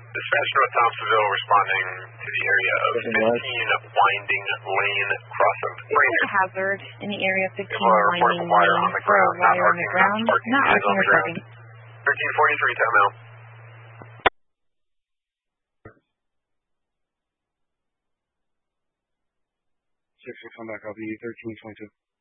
Dispatch North Thompsonville responding to the area of 15 Winding Lane, cross of Brainerd. Hazard in the area of 15 Winding Lane for a wire on the ground, not arcing or parking. 1343, time out. 6 will come back, I'll be 1322.